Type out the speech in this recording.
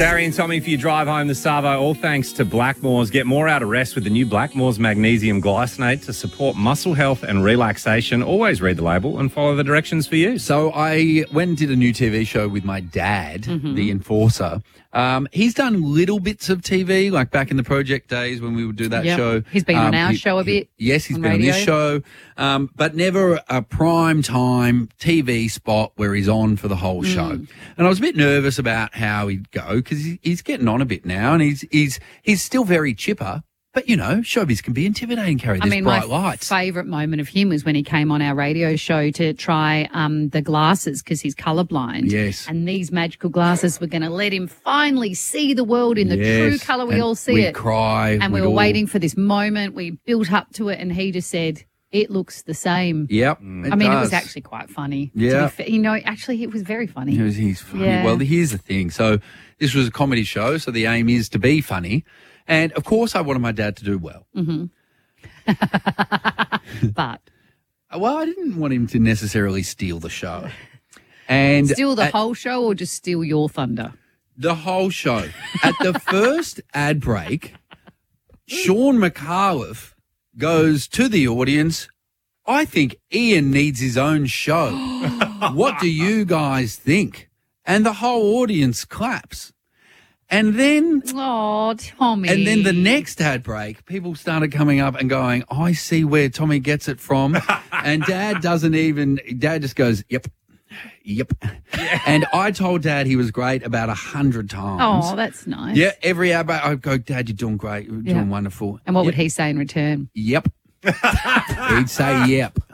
Barry and Tommy for your drive home this Savo, all thanks to Blackmores. Get more out of rest with the new Blackmores Magnesium Glycinate to support muscle health and relaxation. Always read the label and follow the directions for use. So I went and did a new TV show with my dad, the Enforcer. He's done little bits of TV, like back in the Project days when we would do that show. He's been on our show a bit. Yes, he's been on this show, but never a prime time TV spot where he's on for the whole show. And I was a bit nervous about how he'd go because he's getting on a bit now, and he's still very chipper. But, you know, showbiz can be intimidating, Carrie. There's bright lights. My favourite moment of him was when he came on our radio show to try the glasses because he's colourblind. Yes. And these magical glasses were going to let him finally see the world in the true colour we all see it. We'd cry. And we were waiting for this moment. We built up to it, and he just said, it looks the same. Yep. It was actually quite funny. Yeah. Actually, it was very funny. He's funny. Yeah. Well, here's the thing. So this was a comedy show, so the aim is to be funny. And, of course, I wanted my dad to do well. But? Well, I didn't want him to necessarily steal the show. And steal the whole show or just steal your thunder? The whole show. At the first ad break, Sean McAuliffe goes to the audience, I think Ian needs his own show. What do you guys think? And the whole audience claps. And then... Oh, Tommy. And then the next ad break, people started coming up and going, I see where Tommy gets it from. And Dad just goes, yep. And I told Dad he was great about 100 times. Oh, that's nice. Yeah, every ad break, I go, Dad, you're doing great. You're doing wonderful. And what would he say in return? Yep. He'd say yep.